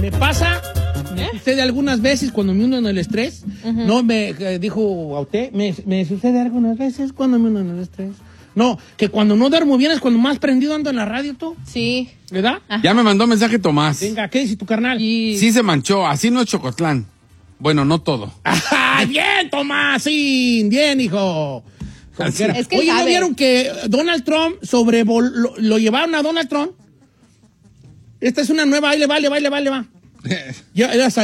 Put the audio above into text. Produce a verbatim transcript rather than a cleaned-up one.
me pasa, me sucede algunas veces cuando me uno en el estrés. Uh-huh. No, me eh, dijo a usted, me, me sucede algunas veces cuando me uno en el estrés. No, que cuando no duermo bien es cuando más prendido ando en la radio, tú. Sí. ¿Verdad? Ajá. Ya me mandó mensaje Tomás. Venga, ¿qué dice tu carnal? Y... Sí se manchó, así no es Chocotlán. Bueno, no todo. ¡Ah, bien, Tomásín! Bien, hijo. Es que Oye, ¿no sabe. vieron que Donald Trump sobrevol... lo, lo llevaron a Donald Trump? Esta es una nueva, ahí le va, le va, le va, le va. Ya,